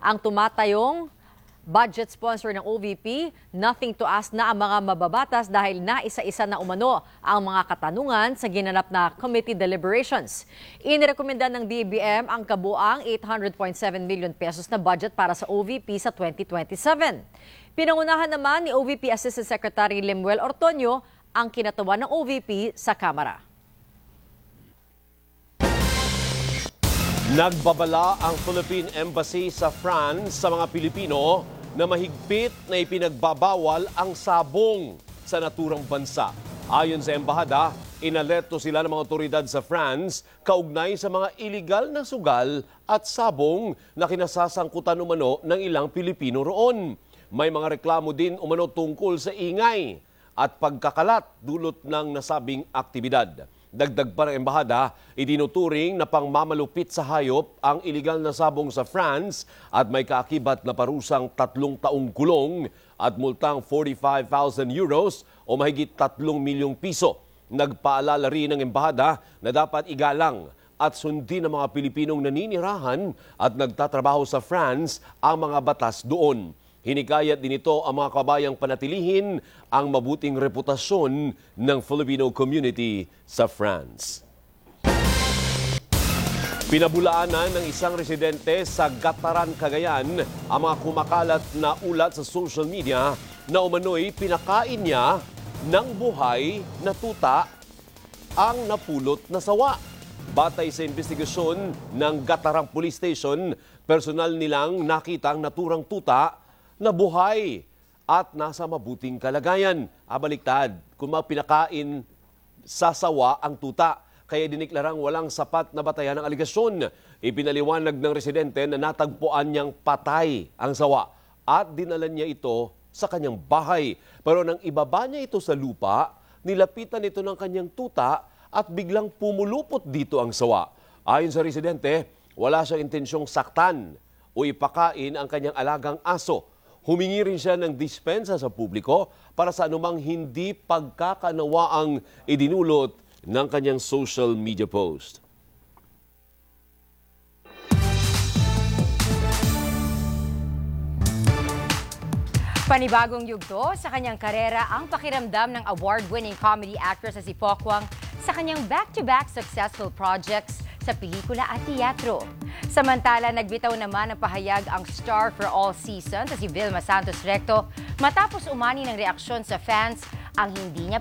Ang tumatayong budget sponsor ng OVP, nothing to ask na ang mga mababatas dahil naisa-isa na umano ang mga katanungan sa ginanap na committee deliberations. Inirekomenda ng DBM ang kabuang 800.7 million pesos na budget para sa OVP sa 2027. Pinangunahan naman ni OVP Assistant Secretary Lemuel Ortonio ang kinatawan ng OVP sa Kamara. Nagbabala ang Philippine Embassy sa France sa mga Pilipino na mahigpit na ipinagbabawal ang sabong sa naturang bansa. Ayon sa embahada, inalerto sila ng mga otoridad sa France kaugnay sa mga iligal na sugal at sabong na kinasasangkutan umano ng ilang Pilipino roon. May mga reklamo din umano tungkol sa ingay at pagkakalat dulot ng nasabing aktibidad. Dagdag pa ng embahada, itinuturing na pangmamalupit sa hayop ang iligal na sabong sa France at may kaakibat na parusang 3 taong kulong at multang 45,000 euros o mahigit 3 milyong piso. Nagpaalala rin ng embahada na dapat igalang at sundin ng mga Pilipinong naninirahan at nagtatrabaho sa France ang mga batas doon. Hinikayat din ito ang mga kabayang panatilihin ang mabuting reputasyon ng Filipino community sa France. Pinabulaanan ng isang residente sa Gataran, Cagayan ang mga kumakalat na ulat sa social media na umano'y pinakain niya ng buhay na tuta ang napulot na sawa. Batay sa investigasyon ng Gatarang Police Station, personal nilang nakita ang naturang tuta na buhay at nasa mabuting kalagayan. Baliktad, kung pinakain sa sawa ang tuta, kaya diniklarang walang sapat na batayan ng aligasyon. Ipinaliwanag ng residente na natagpuan niyang patay ang sawa at dinala niya ito sa kanyang bahay. Pero nang ibaba niya ito sa lupa, nilapitan ito ng kanyang tuta at biglang pumulupot dito ang sawa. Ayon sa residente, wala siyang intensyong saktan o ipakain ang kanyang alagang aso. Humingi rin siya ng dispensa sa publiko para sa anumang hindi pagkakanawaang idinulot ng kanyang social media post. Panibagong yugto sa kanyang karera ang pakiramdam ng award-winning comedy actress na si Pokwang sa kanyang back-to-back successful projects sa pelikula at teatro. Samantala, nagbitaw naman ng pahayag ang star for all season na si Vilma Santos Recto matapos umani ng reaksyon sa fans ang hindi niya